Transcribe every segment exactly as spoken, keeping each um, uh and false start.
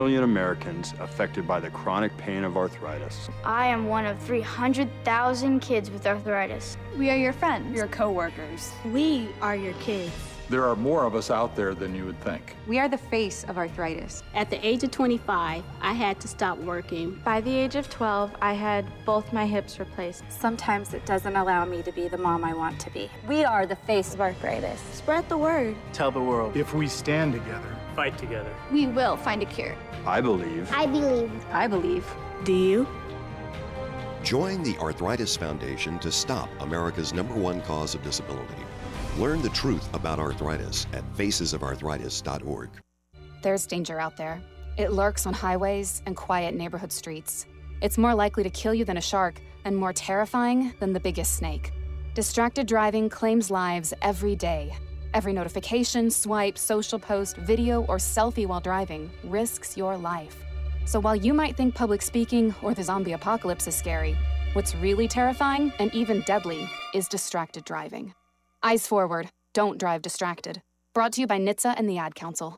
Million Americans affected by the chronic pain of arthritis. I am one of three hundred thousand kids with arthritis. We are your friends. Your coworkers. We are your kids. There are more of us out there than you would think. We are the face of arthritis. At the age of twenty-five, I had to stop working. By the age of twelve, I had both my hips replaced. Sometimes it doesn't allow me to be the mom I want to be. We are the face of arthritis. Spread the word. Tell the world. If we stand together, fight together, we will find a cure. I believe. I believe. I believe. Do you? Join the Arthritis Foundation to stop America's number one cause of disability. Learn the truth about arthritis at faces of arthritis dot org. There's danger out there. It lurks on highways and quiet neighborhood streets. It's more likely to kill you than a shark and more terrifying than the biggest snake. Distracted driving claims lives every day. Every notification, swipe, social post, video, or selfie while driving risks your life. So while you might think public speaking or the zombie apocalypse is scary, what's really terrifying and even deadly is distracted driving. Eyes forward, don't drive distracted. Brought to you by N H T S A and the Ad Council.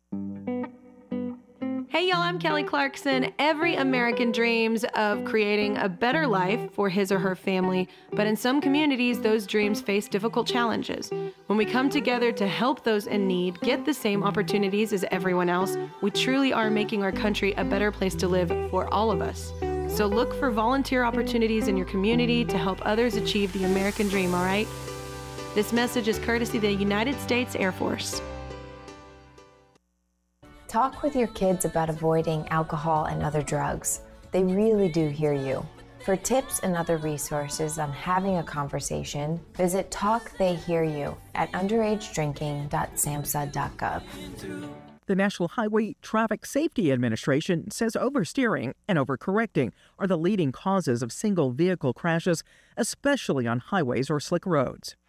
Hey y'all, I'm Kelly Clarkson. Every American dreams of creating a better life for his or her family, but in some communities, those dreams face difficult challenges. When we come together to help those in need get the same opportunities as everyone else, we truly are making our country a better place to live for all of us. So look for volunteer opportunities in your community to help others achieve the American dream, all right? This message is courtesy of the United States Air Force. Talk with your kids about avoiding alcohol and other drugs. They really do hear you. For tips and other resources on having a conversation, visit Talk They Hear You at underage drinking dot samhsa dot gov. The National Highway Traffic Safety Administration says oversteering and overcorrecting are the leading causes of single vehicle crashes, especially on highways or slick roads.